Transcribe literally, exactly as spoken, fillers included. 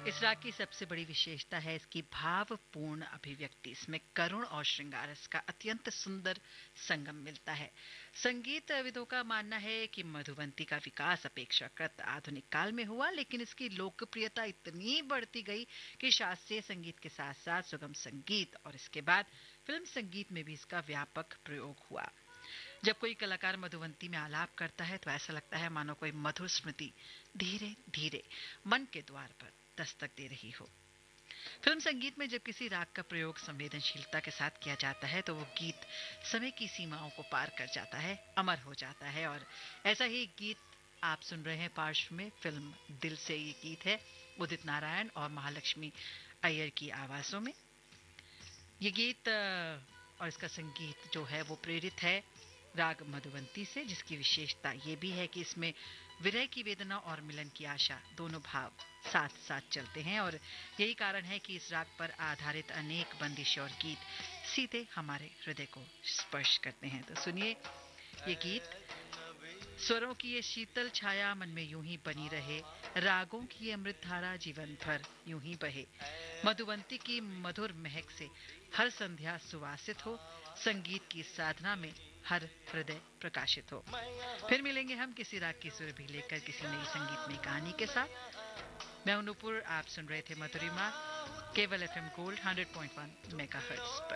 इस राग की सबसे बड़ी विशेषता है इसकी भावपूर्ण अभिव्यक्ति। इसमें करुण और श्रृंगार रस का अत्यंत सुंदर संगम मिलता है। संगीतविदों का मानना है कि मधुबंती का विकास अपेक्षाकृत आधुनिक काल में हुआ, लेकिन इसकी लोकप्रियता इतनी बढ़ती गई कि शास्त्रीय संगीत के साथ साथ सुगम संगीत और इसके बाद फिल्म संगीत में भी इसका व्यापक प्रयोग हुआ। जब कोई कलाकार मधुबंती में आलाप करता है तो ऐसा लगता है मानो कोई मधुर स्मृति धीरे धीरे मन के द्वार पर दस्तक दे रही हो। फिल्म संगीत में जब किसी राग का प्रयोग संवेदनशीलता के साथ किया जाता है तो वो गीत समय की सीमाओं को पार कर जाता है, अमर हो जाता है। और ऐसा ही गीत आप सुन रहे हैं पार्श्व में फिल्म दिल से। ये गीत है उदित नारायण और महालक्ष्मी अय्यर की आवाजों में। ये गीत और इसका संगीत जो है वो प्रेरित है राग मधुबंती से, जिसकी विशेषता ये भी है कि इसमें विरह की वेदना और मिलन की आशा दोनों भाव साथ साथ चलते हैं। और यही कारण है कि इस राग पर आधारित अनेक बंदिश और गीत सीधे हमारे हृदय को स्पर्श करते हैं। तो सुनिए ये गीत। स्वरों की ये शीतल छाया मन में यूं ही बनी रहे, रागों की ये अमृत धारा जीवन भर यूं ही बहे, मधुबंती की मधुर महक से हर संध्या सुवासित हो, संगीत की साधना में हर हृदय प्रकाशित हो। फिर मिलेंगे हम किसी राग की सुर भी लेकर किसी नई संगीतमय कहानी के साथ। मैं हूं नूपुर, आप सुन रहे थे मधुरिमा केवल FM gold hundred point one megahertz पर।